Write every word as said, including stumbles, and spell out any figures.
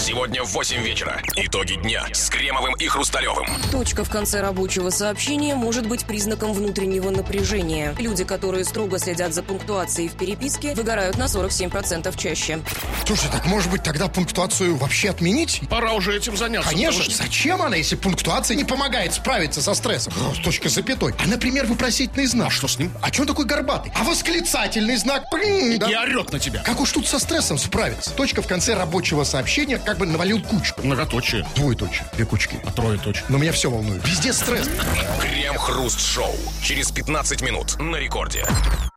Сегодня в восемь вечера. Итоги дня с Кремовым и Хрусталевым. Точка в конце рабочего сообщения может быть признаком внутреннего напряжения. Люди, которые строго следят за пунктуацией в переписке, выгорают на сорок семь процентов чаще. Слушай, так может быть тогда пунктуацию вообще отменить? Пора уже этим заняться. Конечно. Что... Зачем она, если пунктуация не помогает справиться со стрессом? С точкой запятой. А, например, вопросительный знак. А что с ним? А че он такой горбатый? А восклицательный знак? Блин, да? И орет на тебя. Как уж тут со стрессом справиться? Точка в конце рабочего сообщения как бы навалил кучку. Многоточие. Двоеточие. Две кучки. А троеточие. Но меня все волнует. Везде стресс. Крем-хруст-шоу. Через пятнадцать минут на рекорде.